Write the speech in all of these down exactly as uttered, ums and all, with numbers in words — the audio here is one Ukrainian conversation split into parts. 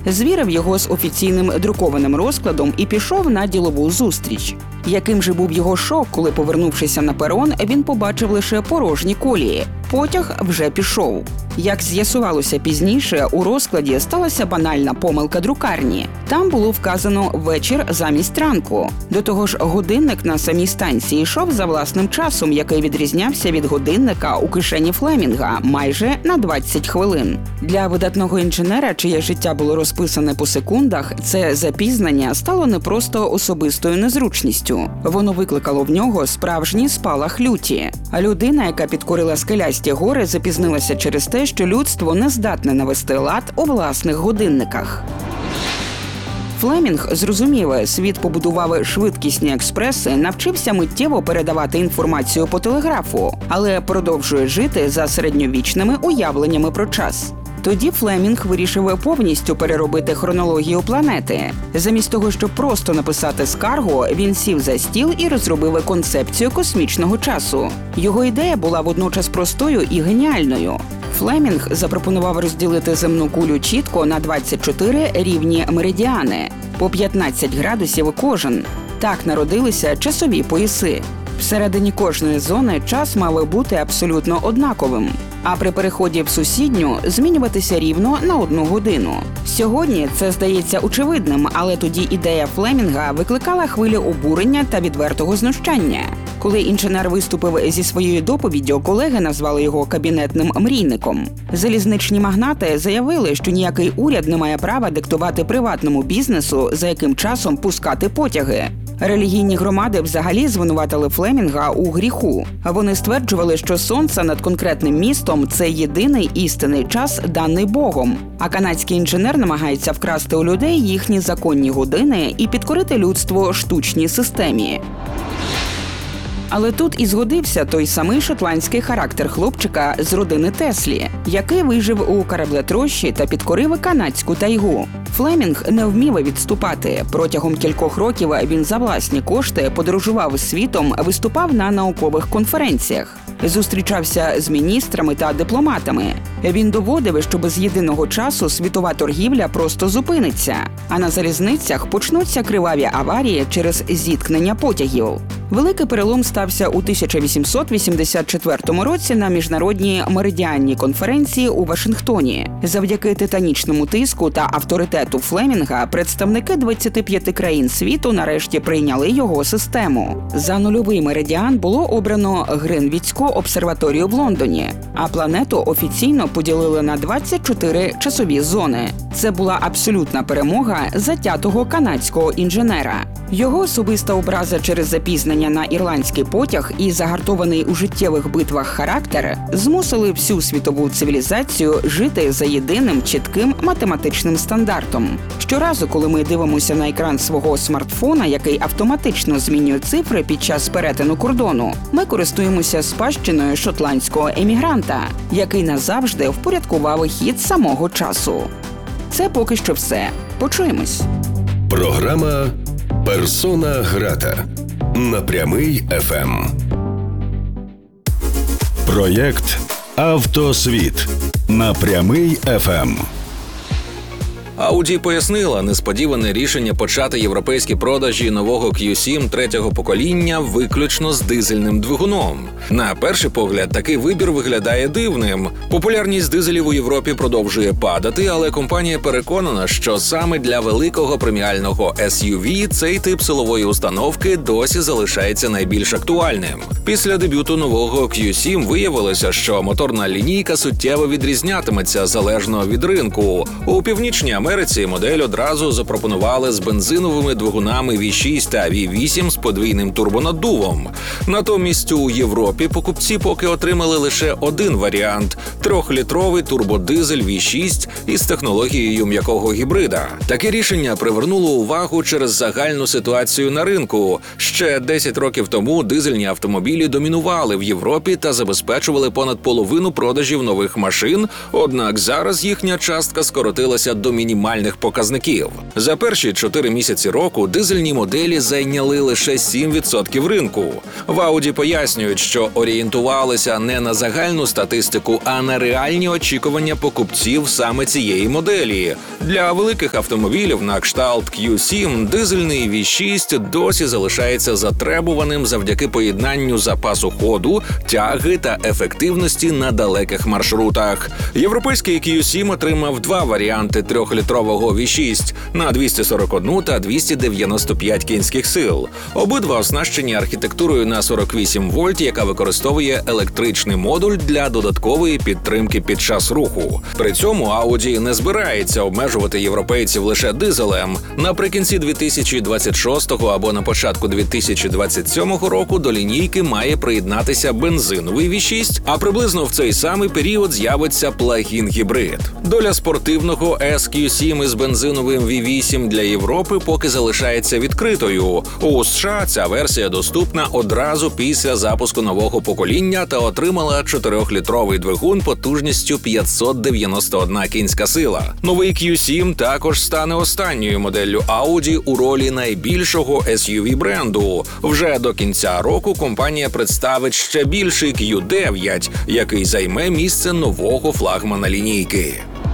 звірив його з офіційним друкованим розкладом і пішов на ділову зустріч. Яким же був його шок, коли, повернувшися на перон, він побачив лише порожні колії. Потяг вже пішов. Як з'ясувалося пізніше, у розкладі сталася банальна помилка друкарні. Там було вказано «вечір» замість ранку. До того ж, годинник на самій станції йшов за власним часом, який відрізнявся від годинника у кишені Флемінга майже на двадцять хвилин. Для видатного інженера, чиє життя було розписане по секундах, це запізнення стало не просто особистою незручністю. Воно викликало в нього справжній спалах люті. А людина, яка підкорила скелясті гори, запізнилася через те, що людство не здатне навести лад у власних годинниках. Флемінг зрозумів, світ побудував швидкісні експреси, навчився миттєво передавати інформацію по телеграфу, але продовжує жити за середньовічними уявленнями про час. Тоді Флемінг вирішив повністю переробити хронологію планети. Замість того, щоб просто написати скаргу, він сів за стіл і розробив концепцію космічного часу. Його ідея була водночас простою і геніальною. Флемінг запропонував розділити земну кулю чітко на двадцять чотири рівні меридіани, по п'ятнадцять градусів кожен. Так народилися часові пояси. Всередині кожної зони час мав бути абсолютно однаковим, а при переході в сусідню змінюватися рівно на одну годину. Сьогодні це здається очевидним, але тоді ідея Флемінга викликала хвилю обурення та відвертого знущання. Коли інженер виступив зі своєю доповіддю, колеги назвали його кабінетним мрійником. Залізничні магнати заявили, що ніякий уряд не має права диктувати приватному бізнесу, за яким часом пускати потяги. Релігійні громади взагалі звинуватили Флемінга у гріху. Вони стверджували, що сонце над конкретним містом – це єдиний істинний час, даний Богом. А канадський інженер намагається вкрасти у людей їхні законні години і підкорити людство штучній системі. Але тут і згодився той самий шотландський характер хлопчика з родини Теслі, який вижив у кораблетрощі та підкорив канадську тайгу. Флемінг не вмів відступати. Протягом кількох років він за власні кошти подорожував світом, виступав на наукових конференціях, зустрічався з міністрами та дипломатами. Він доводив, що без єдиного часу світова торгівля просто зупиниться, а на залізницях почнуться криваві аварії через зіткнення потягів. Великий перелом стався у тисяча вісімсот вісімдесят четвертому році на міжнародній меридіанній конференції у Вашингтоні. Завдяки титанічному тиску та авторитету Флемінга представники двадцяти п'яти країн світу нарешті прийняли його систему. За нульовий меридіан було обрано Гринвічську обсерваторію в Лондоні, а планету офіційно поділили на двадцять чотири часові зони. Це була абсолютна перемога затятого канадського інженера. Його особиста образа через запізнення на ірландський потяг і загартований у життєвих битвах характер змусили всю світову цивілізацію жити за єдиним чітким математичним стандартом. Щоразу, коли ми дивимося на екран свого смартфона, який автоматично змінює цифри під час перетину кордону, ми користуємося спадщиною шотландського емігранта, який назавжди впорядкував хід самого часу. Це поки що все. Почуємось. Програма «Персона грата» на Прямий еф ем. Проєкт «Автосвіт» на Прямий еф ем. Audi пояснила несподіване рішення почати європейські продажі нового кью сім третього покоління виключно з дизельним двигуном. На перший погляд, такий вибір виглядає дивним. Популярність дизелів у Європі продовжує падати, але компанія переконана, що саме для великого преміального ес ю ві цей тип силової установки досі залишається найбільш актуальним. Після дебюту нового кью сім виявилося, що моторна лінійка суттєво відрізнятиметься залежно від ринку. У Північній Америці модель одразу запропонували з бензиновими двигунами ві шість та ві вісім з подвійним турбонаддувом. Натомість у Європі покупці поки отримали лише один варіант – трьохлітровий турбодизель ві шість із технологією м'якого гібрида. Таке рішення привернуло увагу через загальну ситуацію на ринку. Ще десять років тому дизельні автомобілі домінували в Європі та забезпечували понад половину продажів нових машин, однак зараз їхня частка скоротилася до мінімальної. мінімальних показників. За перші чотири місяці року дизельні моделі зайняли лише сім відсотків ринку. В Audi пояснюють, що орієнтувалися не на загальну статистику, а на реальні очікування покупців саме цієї моделі. Для великих автомобілів на кшталт кью сім дизельний ві шість досі залишається затребуваним завдяки поєднанню запасу ходу, тяги та ефективності на далеких маршрутах. Європейський кью сім отримав два варіанти трьохлітрового ві шість на двісті сорок один та двісті дев'яносто п'ять кінських сил. Обидва оснащені архітектурою на сорок вісім вольт, яка використовує електричний модуль для додаткової підтримки під час руху. При цьому Audi не збирається обмежувати європейців лише дизелем. Наприкінці дві тисячі двадцять шостого або на початку дві тисячі двадцять сьомого року до лінійки має приєднатися бензиновий ві шість, а приблизно в цей самий період з'явиться плагін-гібрид. Доля спортивного ес кью сім із бензиновим ві вісім для Європи поки залишається відкритою. У США ця версія доступна одразу після запуску нового покоління та отримала чотирьохлітровий двигун потужністю п'ятсот дев'яносто одна кінська сила. Новий кью сім також стане останньою моделлю Audi у ролі найбільшого ес ю ві бренду. Вже до кінця року компанія представить ще більший кью дев'ять, який займе місце нового флагмана лінійки.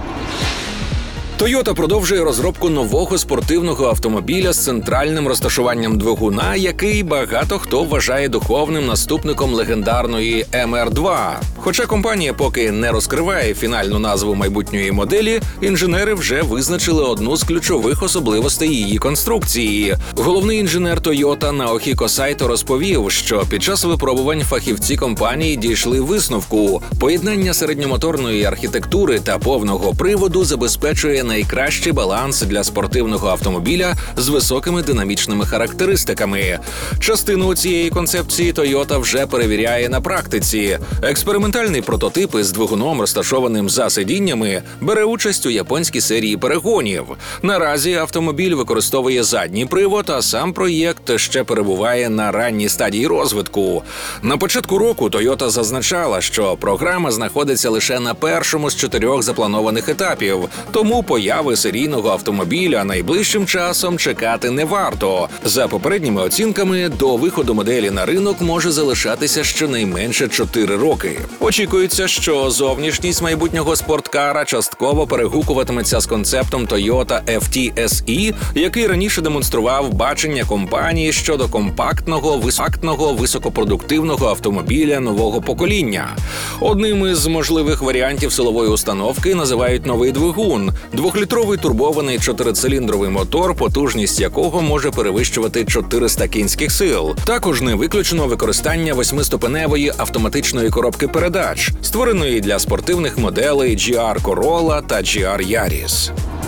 Toyota продовжує розробку нового спортивного автомобіля з центральним розташуванням двигуна, який багато хто вважає духовним наступником легендарної ем ар два. Хоча компанія поки не розкриває фінальну назву майбутньої моделі, інженери вже визначили одну з ключових особливостей її конструкції. Головний інженер Toyota Наохіко Сайто розповів, що під час випробувань фахівці компанії дійшли висновку: поєднання середньомоторної архітектури та повного приводу забезпечує найкращий баланс для спортивного автомобіля з високими динамічними характеристиками. Частину цієї концепції Toyota вже перевіряє на практиці. Експериментальний прототип із двигуном, розташованим за сидіннями, бере участь у японській серії перегонів. Наразі автомобіль використовує задній привод, а сам проєкт ще перебуває на ранній стадії розвитку. На початку року Toyota зазначала, що програма знаходиться лише на першому з чотирьох запланованих етапів, тому появи серійного автомобіля найближчим часом чекати не варто. За попередніми оцінками, до виходу моделі на ринок може залишатися щонайменше чотири роки. Очікується, що зовнішність майбутнього спорткара частково перегукуватиметься з концептом Toyota еф ті ес і, який раніше демонстрував бачення компанії щодо компактного, високого, високопродуктивного автомобіля нового покоління. Одним із можливих варіантів силової установки називають новий двигун – двохлітровий турбований чотирициліндровий мотор, потужність якого може перевищувати чотириста кінських сил. Також не виключено використання восьмиступеневої автоматичної коробки передач, створеної для спортивних моделей джі ар Corolla та джі ар Yaris.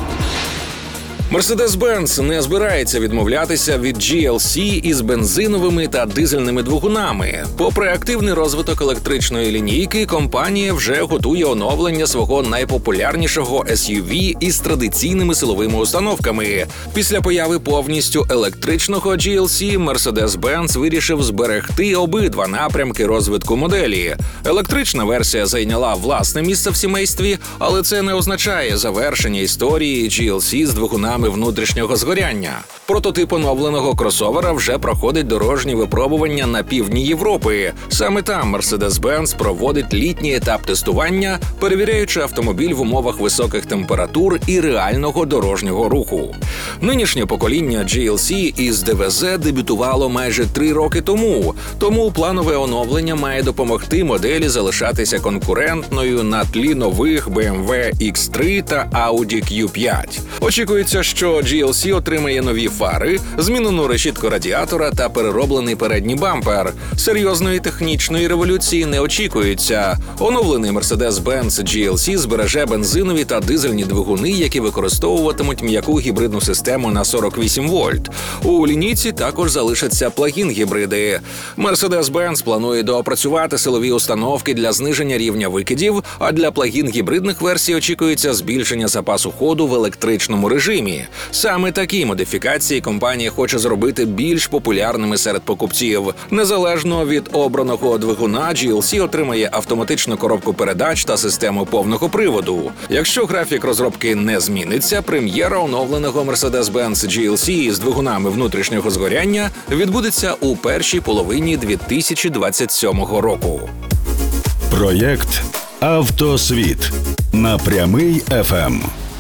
Mercedes-Benz не збирається відмовлятися від джі ел сі із бензиновими та дизельними двигунами. Попри активний розвиток електричної лінійки, компанія вже готує оновлення свого найпопулярнішого ес ю ві із традиційними силовими установками. Після появи повністю електричного джі ел сі Mercedes-Benz вирішив зберегти обидва напрямки розвитку моделі. Електрична версія зайняла власне місце в сімействі, але це не означає завершення історії джі ел сі з двигунами внутрішнього згоряння. Прототип оновленого кросовера вже проходить дорожні випробування на півдні Європи. Саме там Mercedes-Benz проводить літній етап тестування, перевіряючи автомобіль в умовах високих температур і реального дорожнього руху. Нинішнє покоління джі ел сі із ді ве зет дебютувало майже три роки тому, тому планове оновлення має допомогти моделі залишатися конкурентною на тлі нових бі ем ве ікс три та Audi кью п'ять. Очікується, що джі ел сі отримає нові фари, змінену решітку радіатора та перероблений передній бампер. Серйозної технічної революції не очікується. Оновлений Mercedes-Benz джі ел сі збереже бензинові та дизельні двигуни, які використовуватимуть м'яку гібридну систему систему на сорок вісім вольт. У лінійці також залишаться плагін-гібриди. Mercedes-Benz планує доопрацювати силові установки для зниження рівня викидів, а для плагін-гібридних версій очікується збільшення запасу ходу в електричному режимі. Саме такі модифікації компанія хоче зробити більш популярними серед покупців. Незалежно від обраного двигуна, джі ел сі отримає автоматичну коробку передач та систему повного приводу. Якщо графік розробки не зміниться, прем'єра оновленого Mercedes-Benz джі ел сі з двигунами внутрішнього згоряння відбудеться у першій половині дві тисячі двадцять сьомого року. Проєкт «Автосвіт» на Прямий еф ем.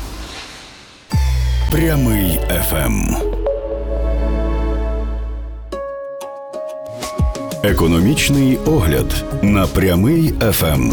Прямий еф ем. Економічний огляд на Прямий еф ем.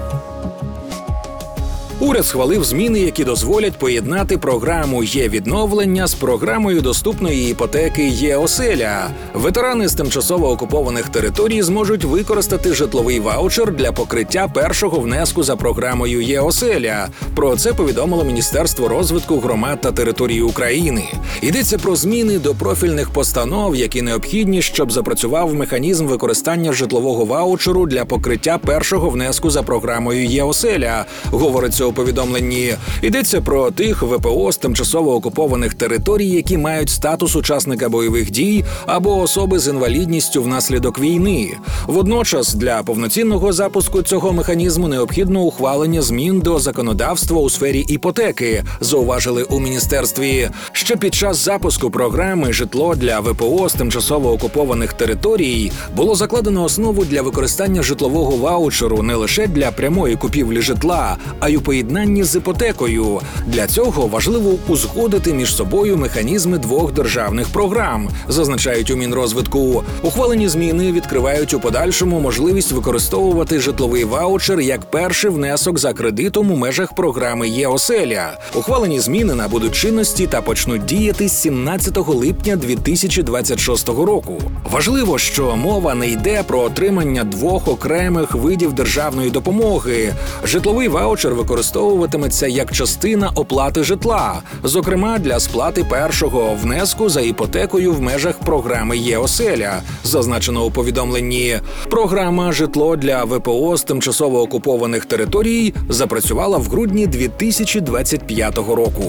Уряд схвалив зміни, які дозволять поєднати програму «Є-відновлення» з програмою доступної іпотеки «Є-оселя». Ветерани з тимчасово окупованих територій зможуть використати житловий ваучер для покриття першого внеску за програмою «Є-оселя». Про це повідомило Міністерство розвитку громад та територій України. Йдеться про зміни до профільних постанов, які необхідні, щоб запрацював механізм використання житлового ваучеру для покриття першого внеску за програмою «Є-оселя», говориться у повідомленні. Йдеться про тих ве пе о з тимчасово окупованих територій, які мають статус учасника бойових дій або особи з інвалідністю внаслідок війни. Водночас для повноцінного запуску цього механізму необхідно ухвалення змін до законодавства у сфері іпотеки, зауважили у міністерстві. Ще під час запуску програми «Житло для ве пе о з тимчасово окупованих територій» було закладено основу для використання житлового ваучеру не лише для прямої купівлі житла, а й у поєднанні з іпотекою. Для цього важливо узгодити між собою механізми двох державних програм, зазначають у Мінрозвитку. Ухвалені зміни відкривають у подальшому можливість використовувати житловий ваучер як перший внесок за кредитом у межах програми «Є-оселя». Ухвалені зміни набудуть чинності та почнуть діяти з сімнадцятого липня дві тисячі двадцять шостого року. Важливо, що мова не йде про отримання двох окремих видів державної допомоги. Житловий ваучер використовуватиметься як частина оплати житла, зокрема для сплати першого внеску за іпотекою в межах програми «Є-оселя», зазначено у повідомленні. Програма «Житло для ве пе о з тимчасово окупованих територій» запрацювала в грудні дві тисячі двадцять п'ятого року.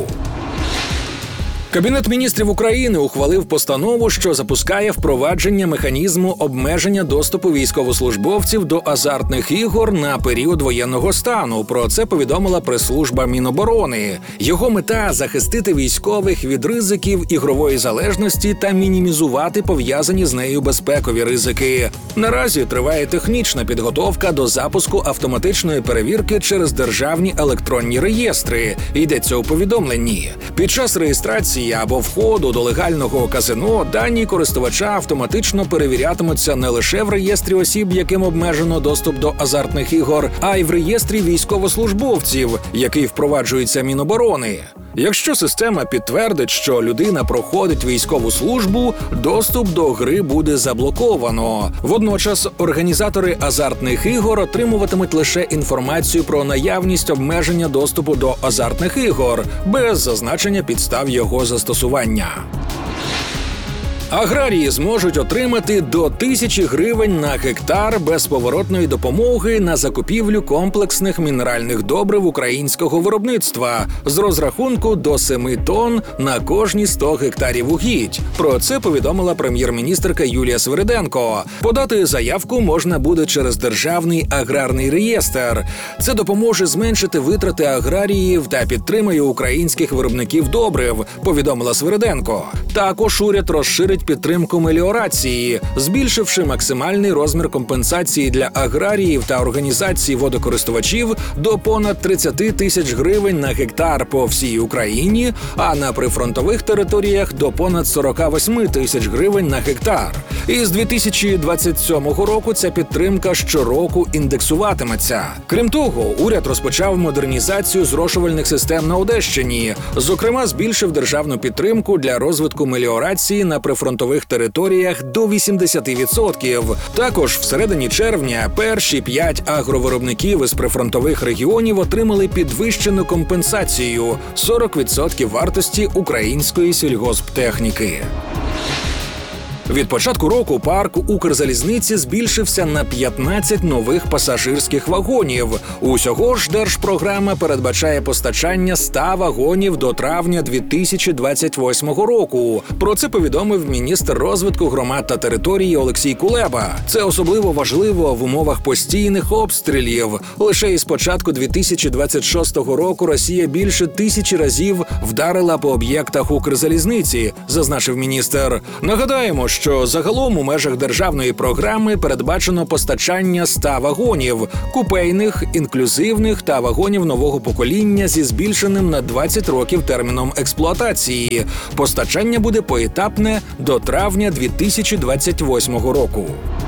Кабінет міністрів України ухвалив постанову, що запускає впровадження механізму обмеження доступу військовослужбовців до азартних ігор на період воєнного стану. Про це повідомила прес-служба Міноборони. Його мета – захистити військових від ризиків ігрової залежності та мінімізувати пов'язані з нею безпекові ризики. Наразі триває технічна підготовка до запуску автоматичної перевірки через державні електронні реєстри. Йдеться у повідомленні. Під час реєстрації або входу до легального казино дані користувача автоматично перевірятимуться не лише в реєстрі осіб, яким обмежено доступ до азартних ігор, а й в реєстрі військовослужбовців, який впроваджується Міноборони. Якщо система підтвердить, що людина проходить військову службу, доступ до гри буде заблоковано. Водночас організатори азартних ігор отримуватимуть лише інформацію про наявність обмеження доступу до азартних ігор, без зазначення підстав його застосування. Аграрії зможуть отримати до тисячі гривень на гектар безповоротної допомоги на закупівлю комплексних мінеральних добрив українського виробництва з розрахунку до семи тонн на кожні сто гектарів угідь. Про це повідомила прем'єр-міністерка Юлія Свириденко. Подати заявку можна буде через Державний аграрний реєстр. Це допоможе зменшити витрати аграріїв та підтримує українських виробників добрив, повідомила Свириденко. Також уряд розширить підтримку меліорації, збільшивши максимальний розмір компенсації для аграріїв та організацій водокористувачів до понад тридцять тисяч гривень на гектар по всій Україні, а на прифронтових територіях до понад сорок вісім тисяч гривень на гектар. І з дві тисячі двадцять сьомого року ця підтримка щороку індексуватиметься. Крім того, уряд розпочав модернізацію зрошувальних систем на Одещині. Зокрема, збільшив державну підтримку для розвитку меліорації на прифронтових прифронтових територіях до вісімдесят відсотків. Також всередині червня перші п'ять агровиробників із прифронтових регіонів отримали підвищену компенсацію – сорок відсотків вартості української сільгосптехніки. Від початку року парк Укрзалізниці збільшився на п'ятнадцять нових пасажирських вагонів. Усього ж держпрограма передбачає постачання ста вагонів до травня дві тисячі двадцять восьмого року. Про це повідомив міністр розвитку громад та території Олексій Кулеба. Це особливо важливо в умовах постійних обстрілів. Лише із початку дві тисячі двадцять шостого року Росія більше тисячі разів вдарила по об'єктах Укрзалізниці, зазначив міністр. Нагадаємо, що загалом у межах державної програми передбачено постачання ста вагонів – купейних, інклюзивних та вагонів нового покоління зі збільшеним на двадцять років терміном експлуатації. Постачання буде поетапне до травня дві тисячі двадцять восьмого року.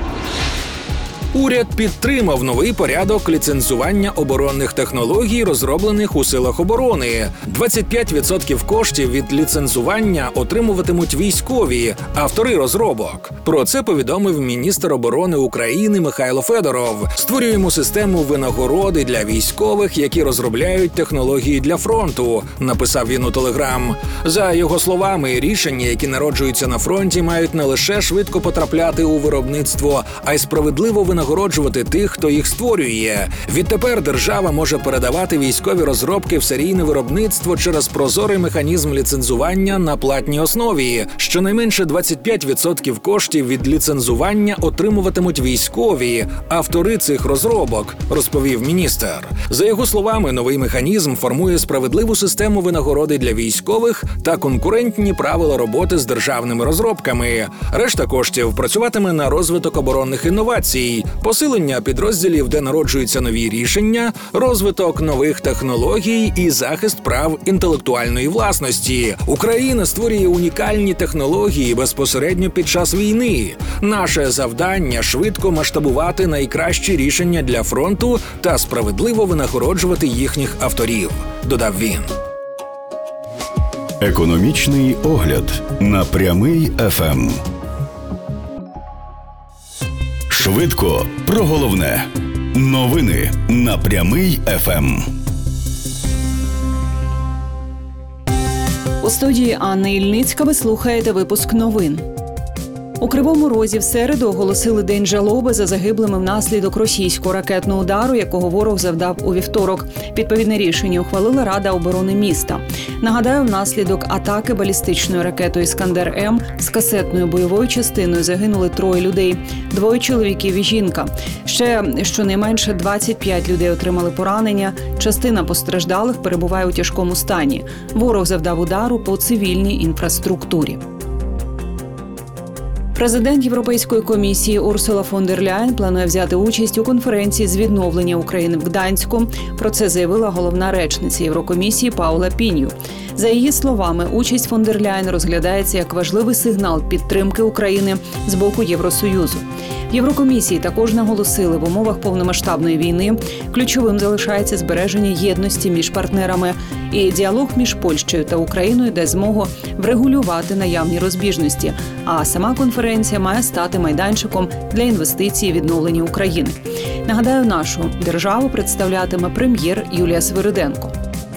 Уряд підтримав новий порядок ліцензування оборонних технологій, розроблених у силах оборони. двадцять п'ять відсотків коштів від ліцензування отримуватимуть військові, автори розробок. Про це повідомив міністр оборони України Михайло Федоров. Створюємо систему винагороди для військових, які розробляють технології для фронту, написав він у Телеграм. За його словами, рішення, які народжуються на фронті, мають не лише швидко потрапляти у виробництво, а й справедливо винагороджувати нагороджувати тих, хто їх створює. Відтепер держава може передавати військові розробки в серійне виробництво через прозорий механізм ліцензування на платній основі. Щонайменше двадцять п'ять відсотків коштів від ліцензування отримуватимуть військові, автори цих розробок, розповів міністр. За його словами, новий механізм формує справедливу систему винагороди для військових та конкурентні правила роботи з державними розробками. Решта коштів працюватиме на розвиток оборонних інновацій, посилення підрозділів, де народжуються нові рішення, розвиток нових технологій і захист прав інтелектуальної власності. Україна створює унікальні технології безпосередньо під час війни. Наше завдання – швидко масштабувати найкращі рішення для фронту та справедливо винагороджувати їхніх авторів, додав він. Економічний огляд на Прямий еф ем. Швидко про головне. Новини на Прямий еф ем. У студії Анна Ільницька ви слухаєте випуск новин. У Кривому Розі в середу оголосили День жалоби за загиблими внаслідок російського ракетного удару, якого ворог завдав у вівторок. Відповідне рішення ухвалила Рада оборони міста. Нагадаю, внаслідок атаки балістичною ракетою «Іскандер-М» з касетною бойовою частиною загинули троє людей – двоє чоловіків і жінка. Ще щонайменше двадцять п'ять людей отримали поранення, частина постраждалих перебуває у тяжкому стані. Ворог завдав удару по цивільній інфраструктурі. Президент Європейської комісії Урсула фон дер Ляєн планує взяти участь у конференції з відновлення України в Гданську. Про це заявила головна речниця Єврокомісії Паула Пінью. За її словами, участь фон дер Ляєн розглядається як важливий сигнал підтримки України з боку Євросоюзу. В Єврокомісії також наголосили, в умовах повномасштабної війни ключовим залишається збереження єдності між партнерами. І діалог між Польщею та Україною дасть змогу врегулювати наявні розбіжності. А сама конференція має стати майданчиком для інвестицій і відновлення України. Нагадаю, нашу державу представлятиме прем'єр Юлія Свириденко.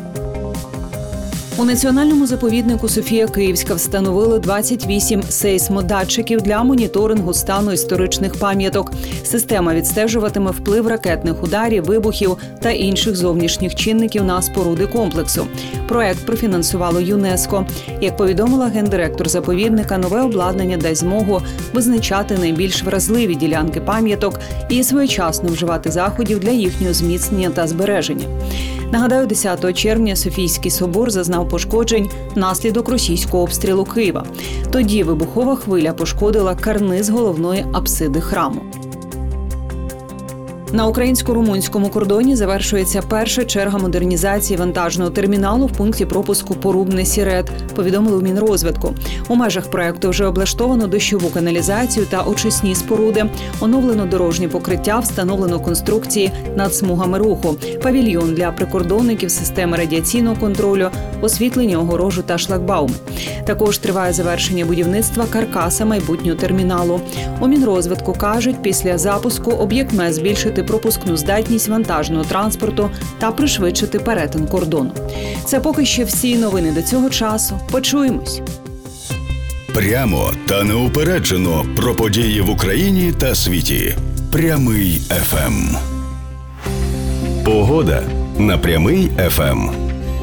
У національному заповіднику Софія Київська встановили двадцять вісім сейсмодатчиків для моніторингу стану історичних пам'яток. Система відстежуватиме вплив ракетних ударів, вибухів та інших зовнішніх чинників на споруди комплексу. Проект профінансувало ЮНЕСКО. Як повідомила гендиректор заповідника, нове обладнання дасть змогу визначати найбільш вразливі ділянки пам'яток і своєчасно вживати заходів для їхнього зміцнення та збереження. Нагадаю, десятого червня Софійський собор зазнав пошкоджень внаслідок російського обстрілу Києва. Тоді вибухова хвиля пошкодила карниз головної апсиди храму. На українсько-румунському кордоні завершується перша черга модернізації вантажного терміналу в пункті пропуску Порубне-Сірет, повідомили у Мінрозвитку. У межах проекту вже облаштовано дощову каналізацію та очисні споруди, оновлено дорожнє покриття, встановлено конструкції над смугами руху, павільйон для прикордонників, системи радіаційного контролю, освітлення, огорожу та шлагбаум. Також триває завершення будівництва каркаса майбутнього терміналу. У Мінрозвитку кажуть, після запуску об'єкт має збільшити пропускну здатність вантажного транспорту та пришвидшити перетин кордону. Це поки що всі новини до цього часу. Почуємось. Прямо та неупереджено про події в Україні та світі. Прямий еф ем. Погода на Прямий еф ем.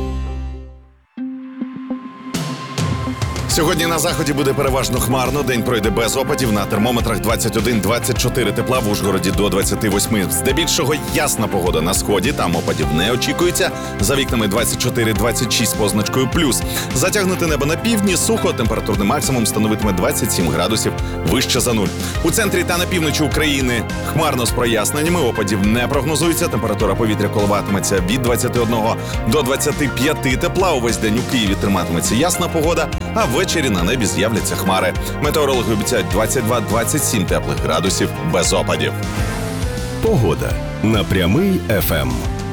Сьогодні на заході буде переважно хмарно, день пройде без опадів, на термометрах двадцять один - двадцять чотири тепла, в Ужгороді до двадцять вісім. Здебільшого ясна погода на сході, там опадів не очікується, за вікнами двадцять чотири - двадцять шість з позначкою плюс. Затягнуте небо на півдні, сухо, температурний максимум становитиме двадцять сім градусів вище за нуль. У центрі та на півночі України хмарно з проясненнями, опадів не прогнозується, температура повітря коливатиметься від двадцяти одного до двадцяти п'яти тепла, увесь день у Києві триматиметься ясна погода, а ввечері на небі з'являться хмари. Метеорологи обіцяють двадцять два - двадцять сім теплих градусів без опадів. Погода на Прямий еф ем.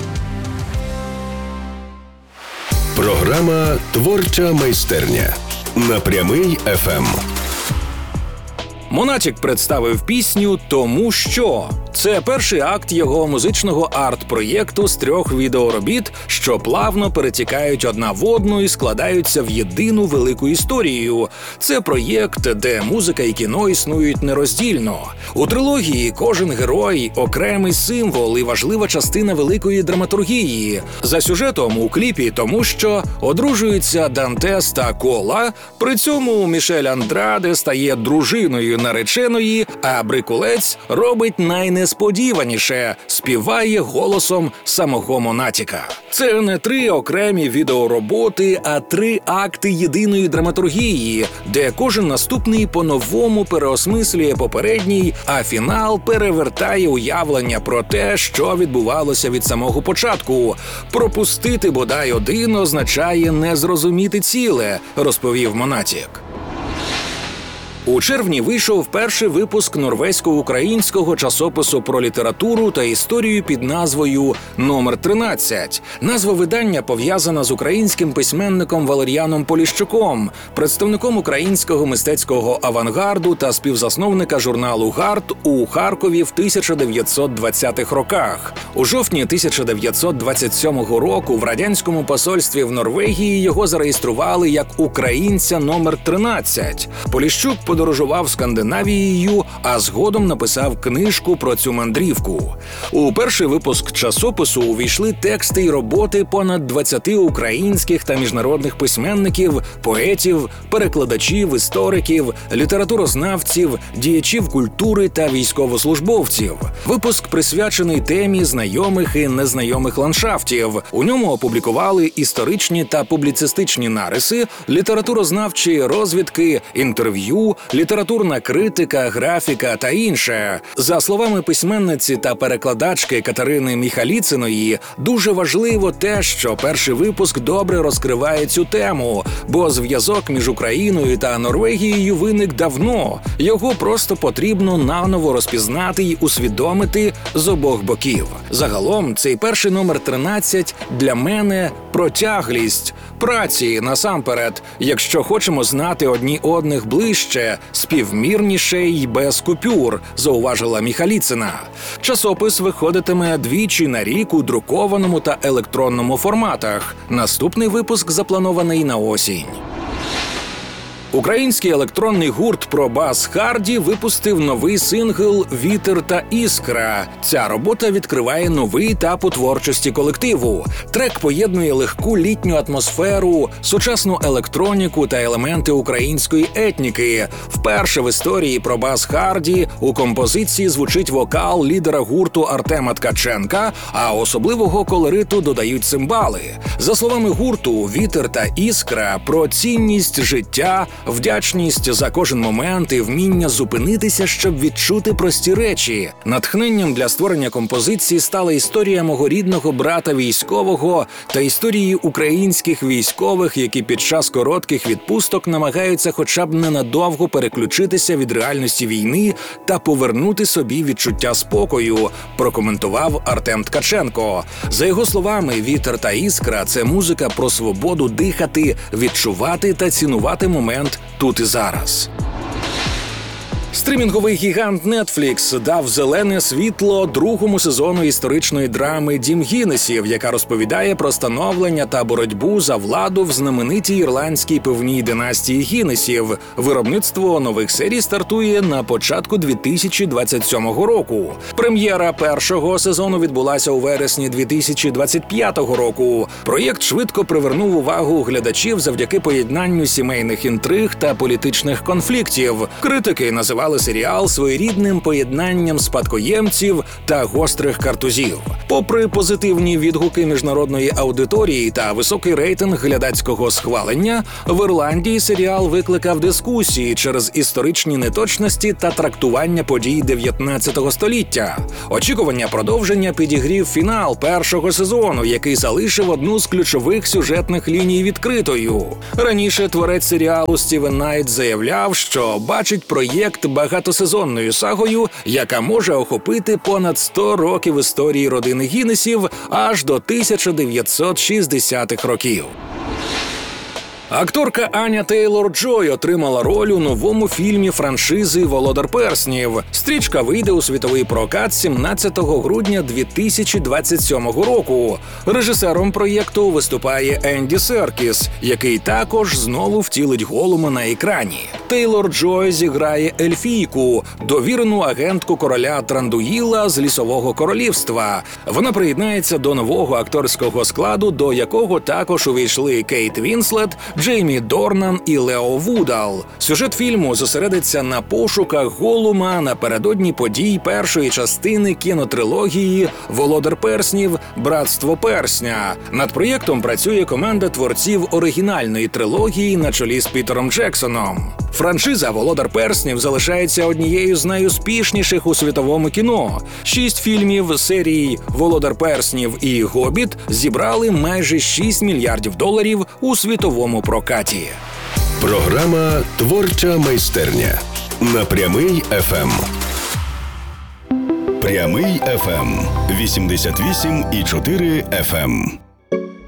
Програма «Творча майстерня» на Прямий еф ем. Монатік представив пісню «Тому що». Це перший акт його музичного арт-проєкту з трьох відеоробіт, що плавно перетікають одна в одну і складаються в єдину велику історію. Це проєкт, де музика і кіно існують нероздільно. У трилогії кожен герой – окремий символ і важлива частина великої драматургії. За сюжетом у кліпі «Тому що» одружуються Дантес та Кола, при цьому Мішель Андраде стає дружиною нареченої, а Брикулець робить найнесподіваніше. Несподіваніше співає голосом самого Монатіка. Це не три окремі відеороботи, а три акти єдиної драматургії, де кожен наступний по-новому переосмислює попередній, а фінал перевертає уявлення про те, що відбувалося від самого початку. Пропустити бодай один означає не зрозуміти ціле, розповів Монатік. У червні вийшов перший випуск норвезько-українського часопису про літературу та історію під назвою «Номер тринадцять». Назва видання пов'язана з українським письменником Валеріаном Поліщуком, представником українського мистецького авангарду та співзасновника журналу «Гард» у Харкові в тисяча дев'ятсот двадцятих роках. У жовтні тисяча дев'ятсот двадцять сьомого року в радянському посольстві в Норвегії його зареєстрували як українця номер тринадцять. Поліщук подорожував Скандинавією, а згодом написав книжку про цю мандрівку. У перший випуск часопису увійшли тексти й роботи понад двадцяти українських та міжнародних письменників, поетів, перекладачів, істориків, літературознавців, діячів культури та військовослужбовців. Випуск присвячений темі знайомих і незнайомих ландшафтів. У ньому опублікували історичні та публіцистичні нариси, літературознавчі розвідки, інтерв'ю, літературна критика, графіка та інше. За словами письменниці та перекладачки Катерини Міхаліциної, дуже важливо те, що перший випуск добре розкриває цю тему, бо зв'язок між Україною та Норвегією виник давно. Його просто потрібно наново розпізнати й усвідомити з обох боків. Загалом, цей перший номер тринадцять для мене про тяглість праці насамперед, якщо хочемо знати одні одних ближче, співмірніше й без купюр, зауважила Міхаліцина. Часопис виходитиме двічі на рік у друкованому та електронному форматах. Наступний випуск запланований на осінь. Український електронний гурт «Пробас Харді» випустив новий сингл «Вітер та іскра». Ця робота відкриває новий етап у творчості колективу. Трек поєднує легку літню атмосферу, сучасну електроніку та елементи української етніки. Вперше в історії «Пробас Харді» у композиції звучить вокал лідера гурту Артема Ткаченка, а особливого колориту додають цимбали. За словами гурту, «Вітер та іскра» про цінність життя, вдячність за кожен момент і вміння зупинитися, щоб відчути прості речі. Натхненням для створення композиції стала історія мого рідного брата військового та історії українських військових, які під час коротких відпусток намагаються хоча б ненадовго переключитися від реальності війни та повернути собі відчуття спокою, прокоментував Артем Ткаченко. За його словами, «Вітер та іскра» – це музика про свободу дихати, відчувати та цінувати момент тут і зараз. Стримінговий гігант Netflix дав зелене світло другому сезону історичної драми «Дім Гіннесів», яка розповідає про становлення та боротьбу за владу в знаменитій ірландській пивній династії Гіннесів. Виробництво нових серій стартує на початку дві тисячі двадцять сьомого року. Прем'єра першого сезону відбулася у вересні дві тисячі двадцять п'ятого року. Проєкт швидко привернув увагу глядачів завдяки поєднанню сімейних інтриг та політичних конфліктів. Критики називали серіал своєрідним поєднанням спадкоємців та гострих картузів. Попри позитивні відгуки міжнародної аудиторії та високий рейтинг глядацького схвалення, в Ірландії серіал викликав дискусії через історичні неточності та трактування подій дев'ятнадцятого століття. Очікування продовження підігрів фінал першого сезону, який залишив одну з ключових сюжетних ліній відкритою. Раніше творець серіалу Стівен Найт заявляв, що бачить проєкт багатосезонною сагою, яка може охопити понад сто років історії родини Гіннесів аж до тисяча дев'ятсот шістдесятих років. Акторка Аня Тейлор-Джой отримала роль у новому фільмі франшизи «Володар перснів». Стрічка вийде у світовий прокат сімнадцятого грудня дві тисячі двадцять сьомого року. Режисером проєкту виступає Енді Серкіс, який також знову втілить Голума на екрані. Тейлор-Джой зіграє ельфійку, довірену агентку короля Трандуїла з Лісового королівства. Вона приєднається до нового акторського складу, до якого також увійшли Кейт Вінслет, Джеймі Дорнан і Лео Вудал. Сюжет фільму зосередиться на пошуках Голума напередодні подій першої частини кінотрилогії «Володар перснів. Братство персня». Над проєктом працює команда творців оригінальної трилогії на чолі з Пітером Джексоном. Франшиза «Володар перснів» залишається однією з найуспішніших у світовому кіно. Шість фільмів серії «Володар перснів» і «Гобіт» зібрали майже шість мільярдів доларів у світовому прокаті. Програма «Творча майстерня» на Прямий еф ем. Прямий еф ем. вісімдесят вісім і чотири еф ем.